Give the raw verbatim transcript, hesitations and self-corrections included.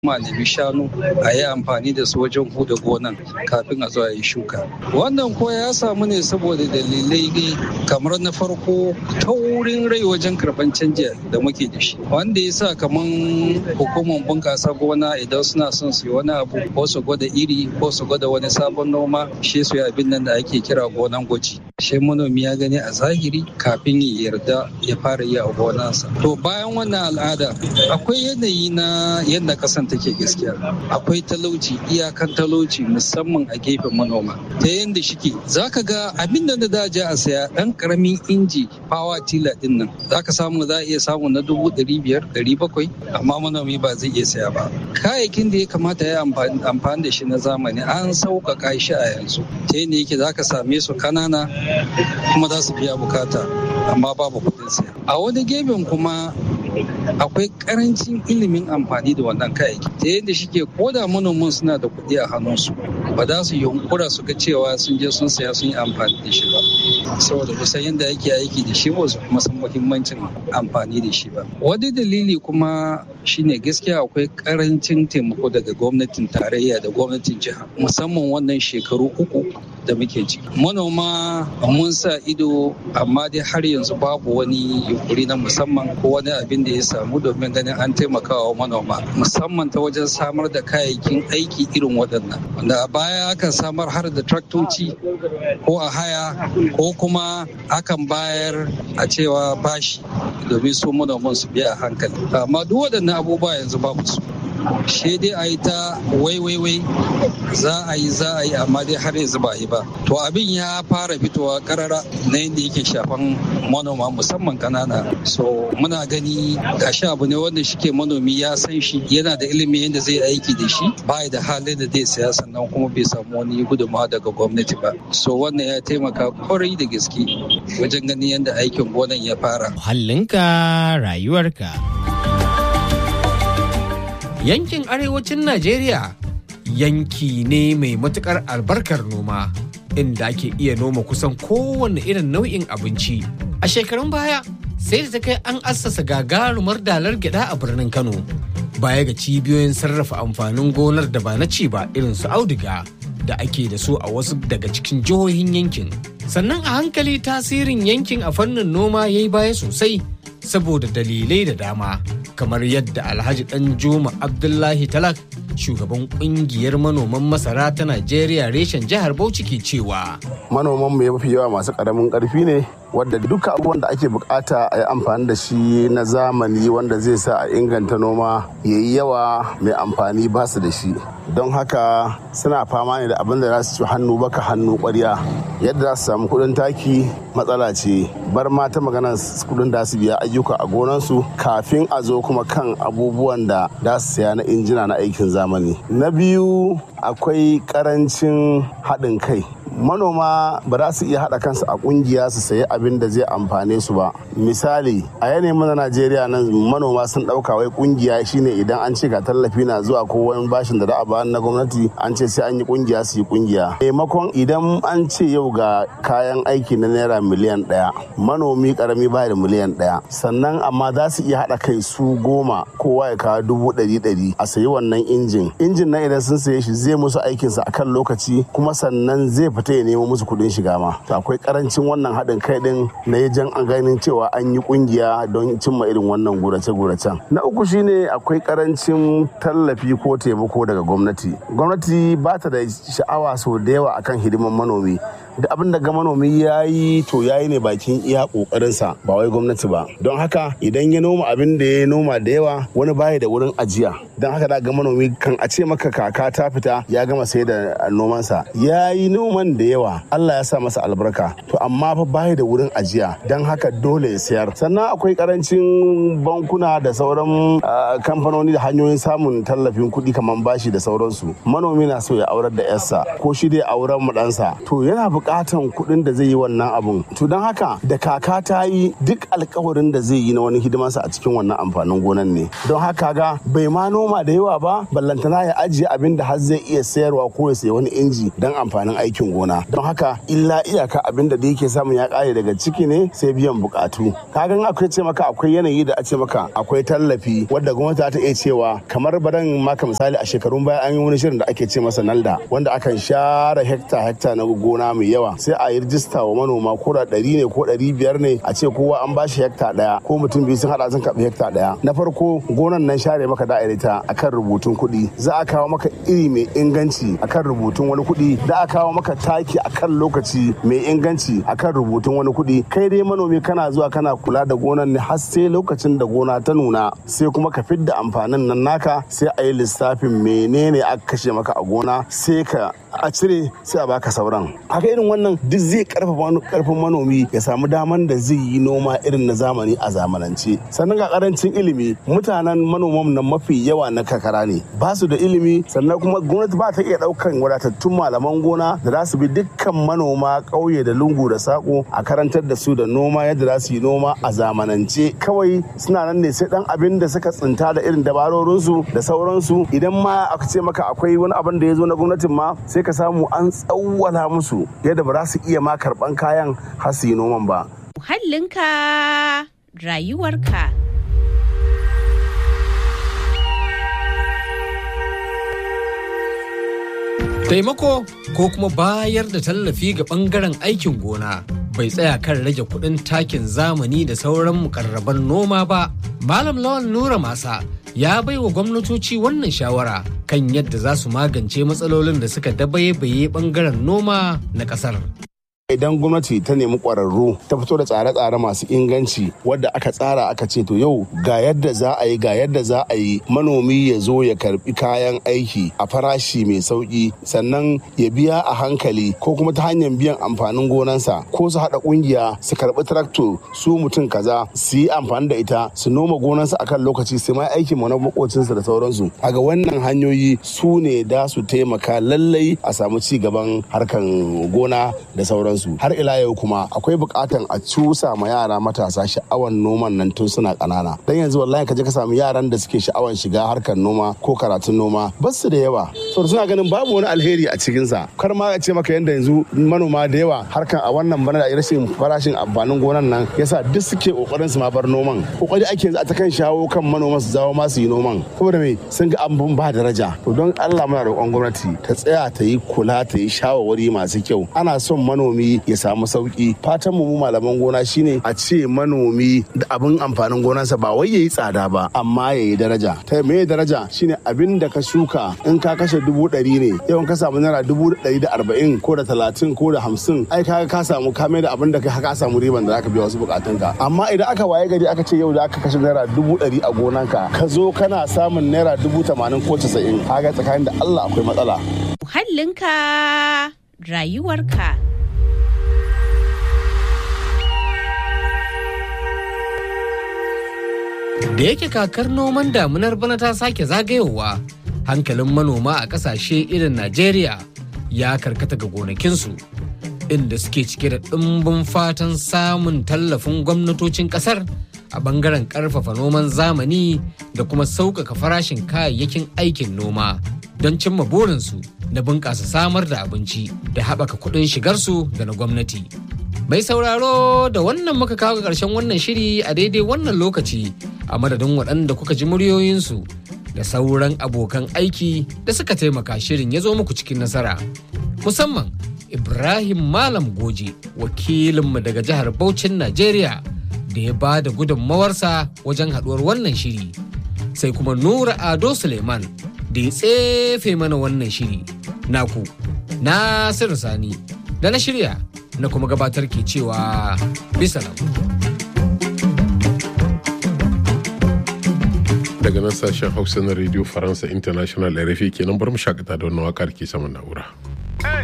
kuma nemi shanu a yi amfani da su wajen huda gonan kafin a zo a yi shuka. Wannan ko ya samu ne saboda dalilai kamar na farko taurin rai wajen karban canji da muke da shi, wanda ya sa kamar hukumar bunƙasa gona idan suna son su yi wani abu ko su gwada iri ko su gwada wani sabon noma, shi su yi abin nan da ake kira gonan gwaji. Shi manomi ya gani a zahiri kafin ya yarda ya fara yi a gonansa. To bayan wannan al'ada akwai yanayi na yadda kasan take gaskiya. Akwai talauci, iyakan talauci musamman a gefen manoma. Ta yadda shike zaka ga abin da da ja a saya dan karamin inji power tiller din nan zaka samu za a iya samu na dubu ɗari biyar ɗari bakwai amma manomi ba zai iya saya ba. Kayayyakin da ya kamata ya amfani da shi na zamani an sauƙaƙa shi a yanzu. Ta yadda yake zaka same su kanana kuma za su biya bukata amma babu kuɗin saya. A wani gefen kuma akwai karancin ilimin amfani da wannan kayayyaki ta yadda shike koda manoman suna da kuɗi a hannunsu ba za su yunkura su ga cewa sun je sun saya sun yi amfani da shi ba saboda kusan yadda ake aiki da shi ba su kuma san muhimmancin amfani da shi ba. Wani dalili kuma shine gaskiya akwai karancin taimako daga gwamnatin tarayya da gwamnatin jiha musamman wannan shekaru uku da muke ciki. Manoma mun sa ido amma dai har yanzu babu wani yunkuri na musamman ko wani abin da ya samu domin ganin an taimakawa manoma musamman ta wajen samar da kayayyakin aiki irin waɗannan wanda a baya akan samar har da traktoci ko a haya ko kuma akan bayar a cewa bashi domin su manoman su biya hankali amma duk waɗannan abubuwa yanzu babu su. Shi dai a yi ta wai wai wai za a yi za a yi amma dai har yanzu ba yi ba. To abin ya fara fitowa karara na yadda yake shafan manoma musamman kanana. So muna gani gashi abu ne wanda shike manomi ya san shi yana da ilimi yadda zai aiki da shi ba da halin da zai saya sannan kuma bai samu wani gudunmawa daga gwamnati ba. So wannan ya taimaka kwarai da gaske wajen ganin yadda aikin gonan ya fara. Muhallinka rayuwarka. Yankin arewacin Najeriya yanki ne mai matukar albarkar noma inda ake iya noma kusan kowane irin nau'in abinci. A shekarun baya sai da ta kai an assasa gagarumar dalar gyada a birnin Kano. Baya ga cibiyoyin sarrafa amfanin gonar da ba na ci ba irin su auduga da ake da su a wasu daga cikin jihohin yankin. Sannan a hankali tasirin yankin a fannin noma ya yi baya sosai saboda dalilai da dama. Kamar yadda Alhaji Danjuma Abdullahi Talak, shugaban kungiyar manoman masara ta Najeriya reshen jihar Bauchi ke cewa. Manoman mu mafi yawa masu karamin karfi ne wadda duka abubuwan da ake bukata a yi amfani da shi na zamani wanda zai sa a inganta noma ya yi yawa mai amfani ba su da shi. Don haka suna fama ne da abin da za su ci hannu baka hannu kwarya yadda za su samu kudin taki matsala ce bar ma ta magana kudin da su biya ayyuka a gonansu kafin a zo kuma kan abubuwan da za su saya na injina na aikin zamani. Na biyu akwai karancin haɗin kai. Manoma ba za su iya haɗa kansu a ƙungiya su sayi abin da zai amfane su ba. Misali a yanayin mana Najeriya nan manoma sun ɗauka wai ƙungiya shine idan an ce ga tallafi na zuwa ko wani bashin da za a bayar na gwamnati an ce sai an yi ƙungiya su yi ƙungiya. Maimakon idan an ce yau ga kayan aiki na naira miliyan ɗaya manomi ƙarami ba da miliyan ɗaya sannan amma za su iya haɗa kai su goma kowa ya kawo dubu ɗari ɗari a sayi wannan injin. Injin na idan sun saye shi zai musu aikinsa akan lokaci kuma sannan zai fita ya nemo musu kudin shiga ma. To akwai karancin wannan haɗin kai din na yajan an ganin cewa an yi kungiya don cimma irin wannan gurace-guracen. Na uku shine akwai karancin tallafi ko taimako daga gwamnati. Gwamnati ba ta da sha'awa sau da yawa akan hidiman manomi. Da abin da ga manomi ya yi to ya yi ne bakin iya kokarinsa ba wai gwamnati ba. Don haka idan ya noma abin da ya noma da yawa wani baya da wurin ajiya. Don haka da ga manomi kan a ce maka kaka ta fita ya gama sai da nomansa. Ya yi noman da yawa Allah ya sa masa albarka to amma fa baya da wurin ajiya don haka dole ya sayar. Sannan akwai karancin bankuna da sauran kamfanoni da hanyoyin samun tallafin kuɗi kamar bashi da sauransu. Manomi na so ya aurar da yarsa ko shi dai auren mu ɗansa to yana bukatan kuɗin da zai yi wannan abun. To don haka da kaka ta yi duk alkawarin da zai yi na wani hidimarsa a cikin wannan amfanin gonan ne. Don haka ga bai ma noma da yawa ba, ballantana ya ajiye abin da har zai iya sayarwa ko ya sayi wani inji don amfanin aikin gona. Don haka illa iyaka abin da yake samun ya kare daga ciki ne sai biyan bukatu. Kagan akwai ce maka akwai yanayi da a ce maka akwai tallafi wadda gwamnati ta iya cewa kamar baran maka misali a shekarun baya an yi wani shirin da ake ce masa nalda wanda akan share hekta hekta na gona mai yawa sai a yi rijista wa manoma ko da ɗari ne ko ɗari biyar ne a ce kowa an bashi hekta ɗaya ko mutum biyu sun haɗa sun karɓi hekta ɗaya. Na farko gonan nan share maka da'irita akan rubutun kuɗi, za a kawo maka iri mai inganci akan rubutun wani kuɗi, za a kawo maka taki akan lokaci mai inganci akan rubutun wani kuɗi. Kai dai manomi kana zuwa kana kula da gonan ne har sai lokacin da gona ta nuna sai kuma ka fidda amfanin nan naka sai a yi lissafin menene aka kashe maka a gona sai ka a cire sai a baka sauran. Haka irin wannan duk zai karfafa karfin manomi ya samu daman da zai yi noma irin na zamani a zamanance. Sannan ga karancin ilimi, mutanen manoman nan mafi yawa na kakara ne, ba su da ilimi, sannan kuma gwamnati ba ta iya daukan wadatattun malaman gona da za su bi dukkan manoma ƙauye da lungu da sako a karantar da su da noma yadda za su yi noma a zamanance. Kawai suna nan ne sai dan abin da suka tsinta da irin dabarorinsu da sauransu. Idan ma aka ce maka akwai wani abin da ya zo na gwamnatin ma sai ka samu an tsawwala musu yadda ba za su iya ma karban kayan har su yi noman ba. Muhallinka rayuwarka. Taimako ko kuma bayar da tallafi ga bangaren aikin gona bai tsaya kan rage kuɗin takin zamani da sauran mukarraban noma ba. Malam Lawan Nura Masa ya bai wa gwamnatoci wannan shawara kan yadda za su magance matsalolin da suka dabaibaye bangaren noma na ƙasar. Idan gwamnati ta nemi ƙwararru ta fito da tsare-tsare masu inganci wadda aka tsara aka ce to yau ga yadda za a yi ga yadda za a yi manomi ya zo ya karbi kayan aiki a farashi mai sauki sannan ya biya a hankali ko kuma ta hanyar biyan amfanin gonansa ko su haɗa ƙungiya su karbi traktor su mutum kaza su yi amfani da ita su noma gonansa akan lokaci su ma aikin mu na makocinsa da sauransu. A ga wannan hanyoyi su ne da su taimaka lallai a samu ci gaban harkan gona da sauransu. Har ila yau kuma akwai bukatan a cusa ma yara matasa sha'awan noman nan tun suna kanana. Dan yanzu wallahi ka je ka samu yaran da suke sha'awan shiga harkar noma ko karatun noma ba su da yawa. Saboda suna ganin babu wani alheri a cikin sa. Kar ma a ce maka yanda yanzu manoma da yawa harkar a wannan bana da rashin farashin amfanin gonan nan yasa duk suke kokarin su ma bar noman. Kokari ake yanzu a ta kan shawo kan manoma su zawo ma su yi noman. Saboda me sun ga an ba daraja. To don Allah muna roƙon gwamnati ta tsaya ta yi kula ta yi shawarwari masu kyau. Ana son manomi ya samu sauki. Fatan mu malaman gona shine a ce manomi da abin amfanin gonarsa ba wai yayi tsada ba amma yayi daraja. Ta me daraja shine abin da ka shuka in ka kashe dubu ɗari ne yawan ka samu naira dubu ɗari da arba'in ko da talatin ko da hamsin ai kaga ka samu ka mai da abin da ka samu riban da zaka biya wasu bukatunka. Amma idan aka waye gari aka ce yau da aka kashe naira dubu ɗari a gonanka ka zo kana samun naira dubu tamanin ko casa'in kaga tsakanin da Allah akwai matsala. Muhallinka rayuwarka. Da yake kakar noman damunar bana ta sake zagayowa, hankalin manoma a ƙasashe irin Najeriya ya karkata ga gonakinsu, inda suke cike da ɗimbin fatan samun tallafin gwamnatocin ƙasar a ɓangaren ƙarfafa noman zamani da kuma sauƙaƙa farashin kayayyakin aikin noma don cimma burinsu na bunƙasa samar da abinci da haɓaka kuɗin shigarsu da na gwamnati. Mai sauraro da wannan muka kawo ga ƙarshen wannan shiri a daidai wannan lokaci a madadin waɗanda kuka ji muryoyinsu da sauran abokan aiki da suka taimaka shirin ya zo muku cikin nasara. Musamman Ibrahim Malam Goje, wakilinmu daga jihar Bauchin Najeriya da ya ba da gudunmawarsa wajen haɗuwar wannan shiri. Sai kuma Nura Ado Suleiman da ya tsefe mana wannan shiri. Naku, Nasiru Sani, da na shirya na kuma gabatar ke cewa bisalam. Daga nan sashen Hausa na Radio Faransa International R F I kenan bar mu shakata da wannan waƙar ke saman na'ura.